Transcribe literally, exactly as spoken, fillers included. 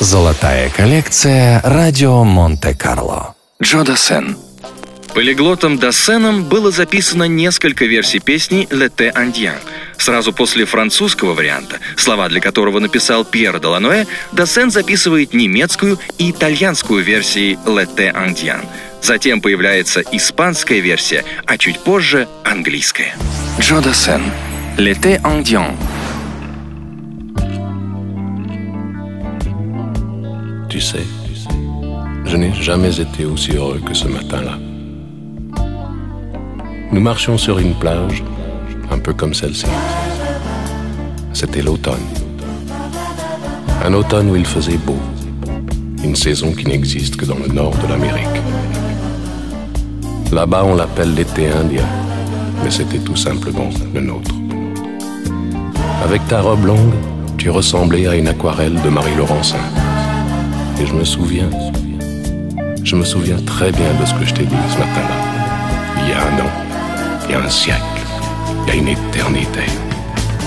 Золотая коллекция «Радио Монте-Карло». Джо Дассен. Полиглотом Дассеном было записано несколько версий песни «L'été indien». Сразу после французского варианта, слова для которого написал Пьер Деланоэ, Дассен записывает немецкую и итальянскую версии «L'été indien». Затем появляется испанская версия, а чуть позже английская. Джо Дассен. «L'été indien». Tu sais, je n'ai jamais été aussi heureux que ce matin-là. Nous marchions sur une plage, un peu comme celle-ci. C'était l'automne. Un automne où il faisait beau. Une saison qui n'existe que dans le nord de l'Amérique. Là-bas, on l'appelle l'été indien, mais c'était tout simplement le nôtre. Avec ta robe longue, tu ressemblais à une aquarelle de Marie Laurencin. Et je me souviens, je me souviens très bien de ce que je t'ai dit ce matin-là. Il y a un an, il y a un siècle, il y a une éternité.